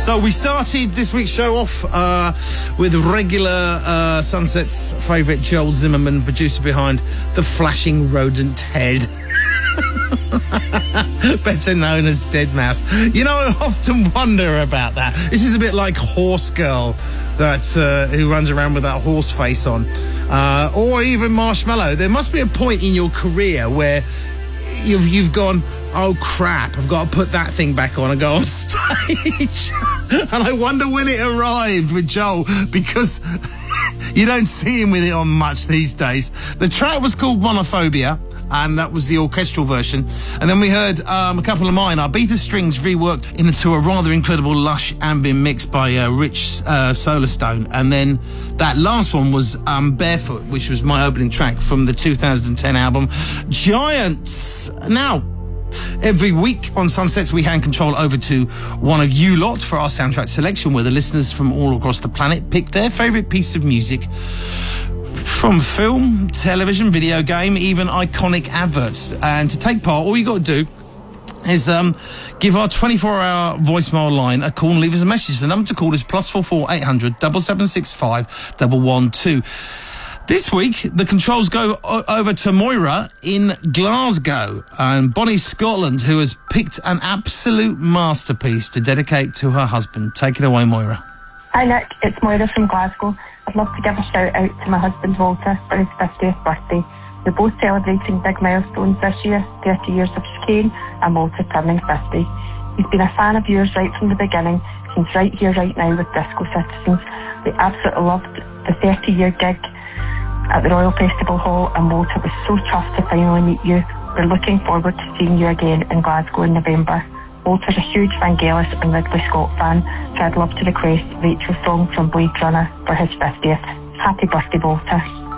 So we started this week's show off with regular Sunset's favourite Joel Zimmerman, producer behind The Flashing Rodent Head. Better known as Deadmau5. You know, I often wonder about that. This is a bit like Horse Girl, that who runs around with that horse face on. Or even Marshmallow. There must be a point in your career where you've gone, oh crap, I've got to put that thing back on and go on stage. And I wonder when it arrived with Joel, because you don't see him with it on much these days. The track was called Monophobia, and that was the orchestral version. And then we heard a couple of mine, Ibiza Strings reworked into a rather incredible lush ambient mix by Rich Solarstone. And then that last one was Barefoot, which was my opening track from the 2010 album Giants. Now, every week on Sunsets, we hand control over to one of you lot for our soundtrack selection, where the listeners from all across the planet pick their favourite piece of music from film, television, video game, even iconic adverts. And to take part, all you got to do is give our 24-hour voicemail line a call and leave us a message. The number to call is +44 800 7765 112. This week, the controls go over to Moira in Glasgow, and Bonnie Scotland, who has picked an absolute masterpiece to dedicate to her husband. Take it away, Moira. Hi Nick, it's Moira from Glasgow. I'd love to give a shout out to my husband Walter for his 50th birthday. We're both celebrating big milestones this year, 30 years of Chicane and Walter turning 50. He's been a fan of yours right from the beginning, since Right Here, Right Now with Disco Citizens. We absolutely loved the 30-year gig at the Royal Festival Hall, and Walter was so chuffed to finally meet you. We're looking forward to seeing you again in Glasgow in November. Walter's a huge Vangelis and Ridley Scott fan, so I'd love to request Rachel's song from Blade Runner for his 50th. Happy birthday, Walter.